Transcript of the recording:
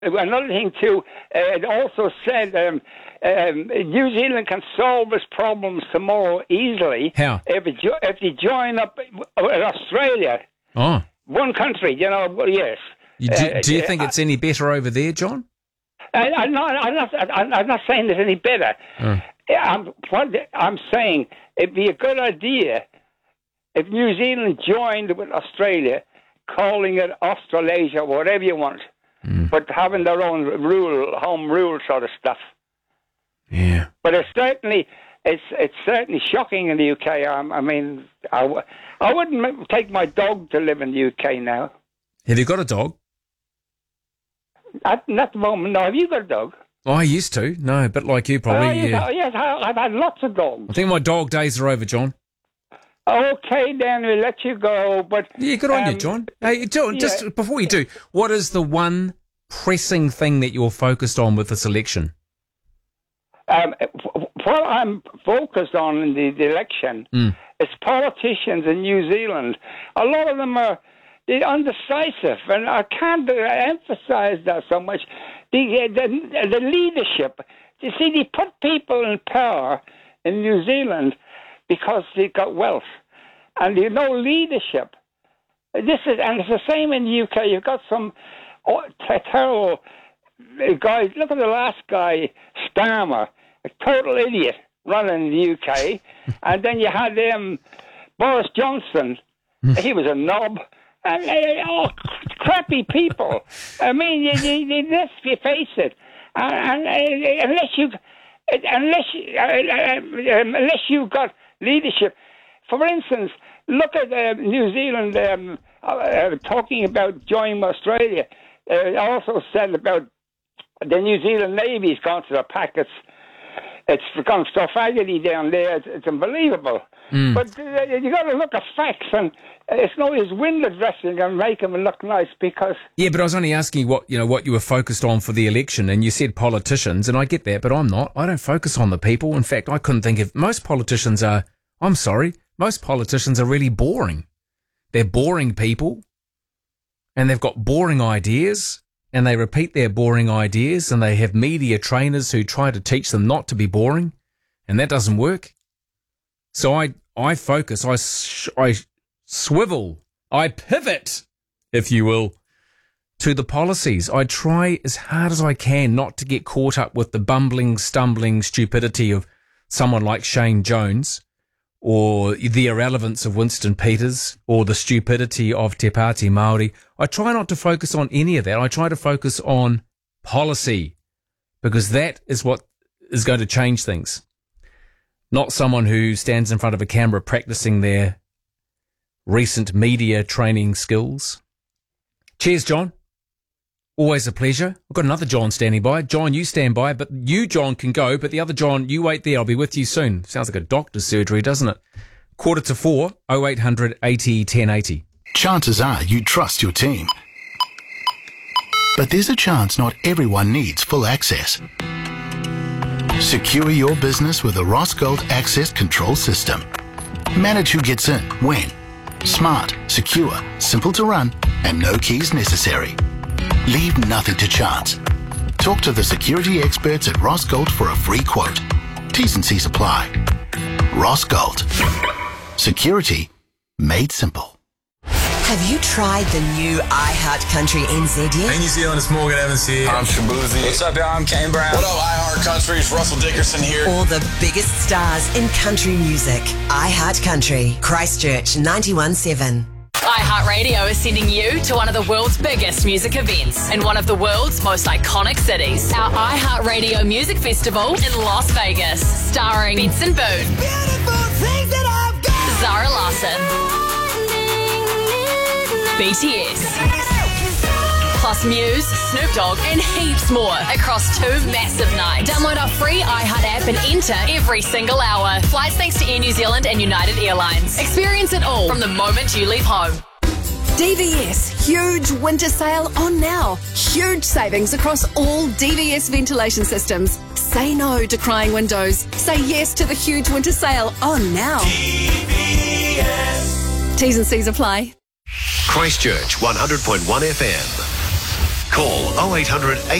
another thing too, it also said New Zealand can solve its problems tomorrow easily. How? If you join up with Australia. Oh. One country, yes. Do you think it's any better over there, John? I'm not saying it's any better. What I'm saying, it'd be a good idea if New Zealand joined with Australia, calling it Australasia, whatever you want, but having their own home rule sort of stuff. Yeah. But it's certainly shocking in the UK. I mean, I wouldn't take my dog to live in the UK now. Have you got a dog? At the moment, no. Have you got a dog? Oh, I used to. No, but like you probably. Yes, I've had lots of dogs. I think my dog days are over, John. Okay, then we'll let you go. But yeah, good on you, John. Hey, John, just before you do, what is the one pressing thing that you're focused on with this election? What I'm focused on in the election is politicians in New Zealand. A lot of them are undecisive, and I can't emphasize that so much. The leadership. You see, they put people in power in New Zealand because they got wealth, and you know leadership. And it's the same in the UK. You've got some terrible guys. Look at the last guy, Starmer, a total idiot running the UK, and then you had Boris Johnson. He was a knob. And crappy people. I mean, let's face it. Unless you've got leadership. For instance, look at New Zealand talking about joining Australia. It also said about the New Zealand Navy's gone to the packets. It's gone so faggoty down there. It's unbelievable. But you got to look at facts, and it's no use window dressing and make them look nice because. Yeah, but I was only asking what you were focused on for the election, and you said politicians, and I get that, but I'm not. I don't focus on the people. In fact, I couldn't think of most politicians are. I'm sorry, most politicians are really boring. They're boring people, and they've got boring ideas. And they repeat their boring ideas, and they have media trainers who try to teach them not to be boring, and that doesn't work. So I focus, I swivel, I pivot, if you will, to the policies. I try as hard as I can not to get caught up with the bumbling, stumbling stupidity of someone like Shane Jones, or the irrelevance of Winston Peters, or the stupidity of Te Pāti Māori. I try not to focus on any of that. I try to focus on policy, because that is what is going to change things. Not someone who stands in front of a camera practicing their recent media training skills. Cheers, John. Always a pleasure. I've got another John standing by. John, you stand by, but you, John, can go, but the other John, you wait there. I'll be with you soon. Sounds like a doctor's surgery, doesn't it? 3:45, 0800 80 1080. Chances are you trust your team. But there's a chance not everyone needs full access. Secure your business with the Ross Gold Access Control System. Manage who gets in, when. Smart, secure, simple to run, and no keys necessary. Leave nothing to chance. Talk to the security experts at Ross Gold for a free quote. T's and C's apply. Ross Gold. Security made simple. Have you tried the new iHeart Country NZ yet? Hey New Zealand, it's Morgan Evans here. I'm Shabuzi. What's up, y'all? I'm Kane Brown. What up, iHeart Country? It's Russell Dickerson here. All the biggest stars in country music. iHeart Country, Christchurch 91.7. iHeartRadio is sending you to one of the world's biggest music events in one of the world's most iconic cities. Our iHeartRadio Music Festival in Las Vegas, starring Benson Boone, Zara Larsson, BTS, plus Muse, Snoop Dogg, and heaps more across 2 massive nights. Download our free iHeart app and enter every single hour. Flights thanks to Air New Zealand and United Airlines. Experience it all from the moment you leave home. DVS, huge winter sale on now. Huge savings across all DVS ventilation systems. Say no to crying windows. Say yes to the huge winter sale on now. DVS. T's and C's apply. Christchurch 100.1 FM. Call 0800